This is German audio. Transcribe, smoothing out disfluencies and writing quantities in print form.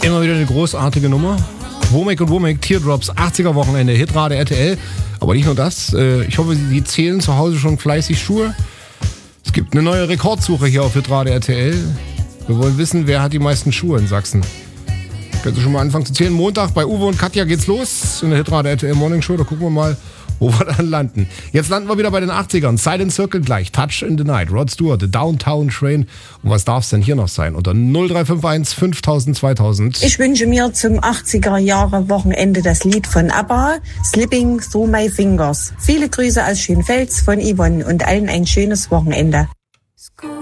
Immer wieder eine großartige Nummer. Womack und Womack, Teardrops, 80er Wochenende, Hitrate RTL. Aber nicht nur das. Ich hoffe, Sie zählen zu Hause schon fleißig Schuhe. Es gibt eine neue Rekordsuche hier auf Hitrate RTL. Wir wollen wissen, wer hat die meisten Schuhe in Sachsen. Können Sie schon mal anfangen zu zählen. Montag bei Uwe und Katja geht's los in der Hitrate RTL Morning Show. Da gucken wir mal, wo wir dann landen. Jetzt landen wir wieder bei den 80ern. Silent Circle gleich. Touch in the Night. Rod Stewart, The Downtown Train. Und was darf es denn hier noch sein? Unter 0351 5000 2000. Ich wünsche mir zum 80er-Jahre-Wochenende das Lied von ABBA, Slipping Through My Fingers. Viele Grüße aus Schönfels von Yvonne und allen ein schönes Wochenende.